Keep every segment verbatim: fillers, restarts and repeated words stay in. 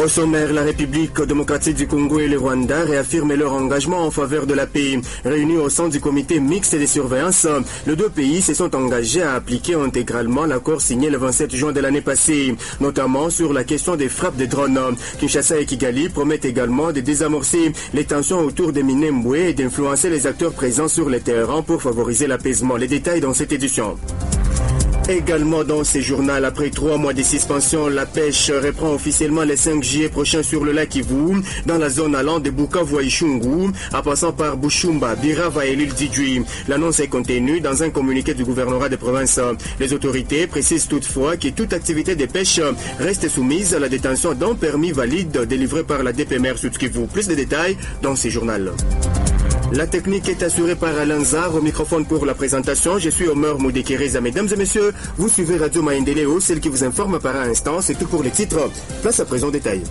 Au sommaire, la République démocratique du Congo et le Rwanda réaffirment leur engagement en faveur de la paix. Réunis au sein du comité mixte de surveillance, les deux pays se sont engagés à appliquer intégralement l'accord signé le vingt-sept juin de l'année passée, notamment sur la question des frappes de drones. Kinshasa et Kigali promettent également de désamorcer les tensions autour des Minembwe et d'influencer les acteurs présents sur le terrain pour favoriser l'apaisement. Les détails dans cette édition. Également dans ce journal, après trois mois de suspension, la pêche reprend officiellement le cinq juillet prochain sur le lac Kivu, dans la zone allant de Bukavu à Ishungu, en passant par Bushumba, Birava et l'île d'Idjui. L'annonce est contenue dans un communiqué du gouvernorat de province. Les autorités précisent toutefois que toute activité de pêche reste soumise à la détention d'un permis valide délivré par la D P M R Sud Kivu. Plus de détails dans ce journal. La technique est assurée par Alain Zar, au microphone pour la présentation. Je suis Omer Moudekereza. Mesdames et messieurs, vous suivez Radio Maendeleo, celle qui vous informe par instant. C'est tout pour les titres. Place à présent détail.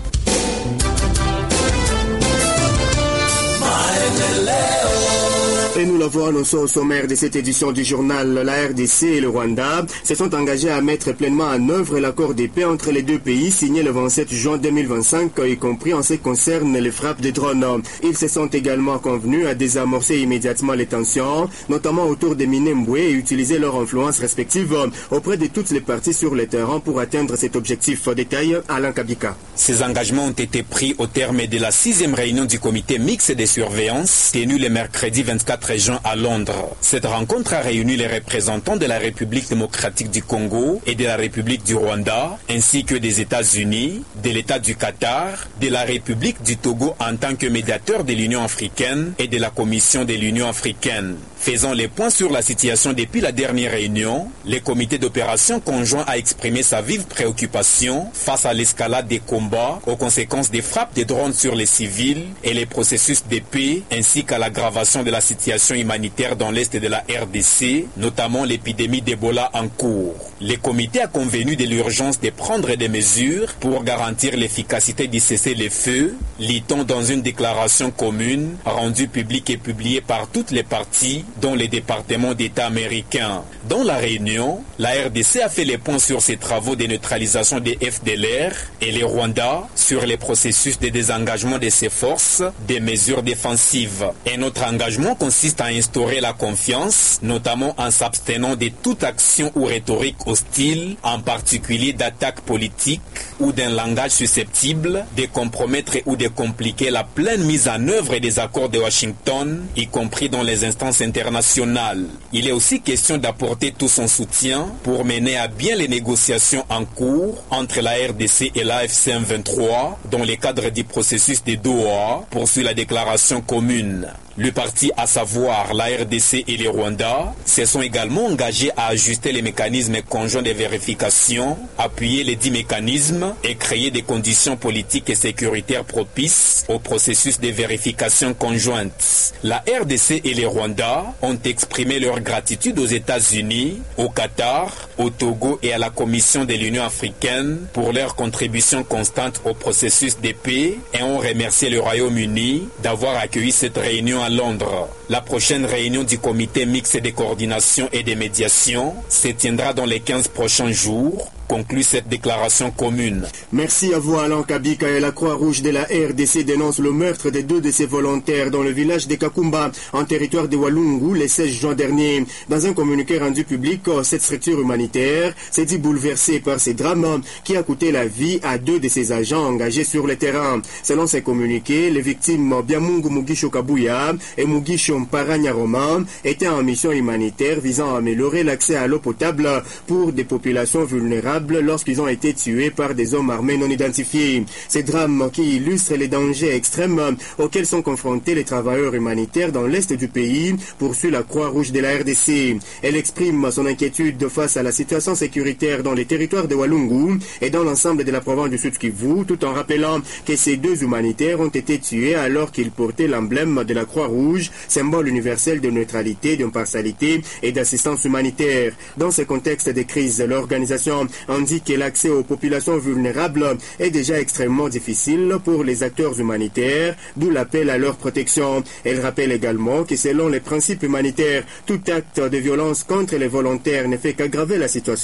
Et nous l'avons annoncé au sommaire de cette édition du journal, la R D C et le Rwanda se sont engagés à mettre pleinement en œuvre l'accord de paix entre les deux pays signé le vingt-sept juin deux mille vingt-cinq, y compris en ce qui concerne les frappes de drones. Ils se sont également convenus à désamorcer immédiatement les tensions, notamment autour des Minembwe, et utiliser leur influence respective auprès de toutes les parties sur le terrain pour atteindre cet objectif. Détail, Alain Kabika. Ces engagements ont été pris au terme de la sixième réunion du comité mixte de surveillance tenue le mercredi vingt-quatre juin à Londres. Cette rencontre a réuni les représentants de la République démocratique du Congo et de la République du Rwanda, ainsi que des États-Unis, de l'État du Qatar, de la République du Togo en tant que médiateur de l'Union africaine et de la Commission de l'Union africaine. Faisant les points sur la situation depuis la dernière réunion, le comité d'opération conjoint a exprimé sa vive préoccupation face à l'escalade des combats aux conséquences des frappes de drones sur les civils et les processus de paix, ainsi qu'à l'aggravation de la situation humanitaire dans l'est de la R D C, notamment l'épidémie d'Ebola en cours. Le comité a convenu de l'urgence de prendre des mesures pour garantir l'efficacité du cessez-le-feu, lit-on dans une déclaration commune rendue publique et publiée par toutes les parties, dont les départements d'État américains. Dans la réunion, la R D C a fait les points sur ses travaux de neutralisation des F D L R et les Rwanda sur les processus de désengagement de ses forces, des mesures défensives. Et notre engagement consiste à instaurer la confiance, notamment en s'abstenant de toute action ou rhétorique hostile, en particulier d'attaques politiques ou d'un langage susceptible de compromettre ou de compliquer la pleine mise en œuvre des accords de Washington, y compris dans les instances internationales. Il est aussi question d'apporter tout son soutien pour mener à bien les négociations en cours entre la R D C et l'A F C M vingt-trois dans le cadre du processus de Doha, poursuit la déclaration commune. Le parti, à savoir la R D C et les Rwanda, se sont également engagés à ajuster les mécanismes conjoints de vérification, appuyer les dix mécanismes et créer des conditions politiques et sécuritaires propices au processus de vérification conjointe. La R D C et les Rwanda ont exprimé leur gratitude aux États-Unis, au Qatar, au Togo et à la Commission de l'Union africaine pour leur contribution constante au processus de paix et ont remercié le Royaume-Uni d'avoir accueilli cette réunion à Londres. La prochaine réunion du comité mixte de coordination et de médiation se tiendra dans les quinze prochains jours, conclut cette déclaration commune. Merci à vous Alain Kabika. Et la Croix-Rouge de la R D C dénonce le meurtre de deux de ses volontaires dans le village de Kakumba, en territoire de Walungu, le seize juin dernier. Dans un communiqué rendu public, cette structure humanitaire s'est dit bouleversée par ces drames qui a coûté la vie à deux de ses agents engagés sur le terrain. Selon ces communiqués, les victimes Biamungu Mugisho Kabuya et Mugisho Mparanya Roman étaient en mission humanitaire visant à améliorer l'accès à l'eau potable pour des populations vulnérables lorsqu'ils ont été tués par des hommes armés non identifiés. Ces drames qui illustrent les dangers extrêmes auxquels sont confrontés les travailleurs humanitaires dans l'est du pays, poursuit la Croix-Rouge de la R D C. Elle exprime son inquiétude face à la situation sécuritaire dans les territoires de Walungu et dans l'ensemble de la province du Sud Kivu, tout en rappelant que ces deux humanitaires ont été tués alors qu'ils portaient l'emblème de la Croix-Rouge, symbole universel de neutralité, d'impartialité et d'assistance humanitaire. Dans ce contexte de crise, l'organisation indique que l'accès aux populations vulnérables est déjà extrêmement difficile pour les acteurs humanitaires, d'où l'appel à leur protection. Elle rappelle également que selon les principes humanitaires, tout acte de violence contre les volontaires ne fait qu'aggraver la situation.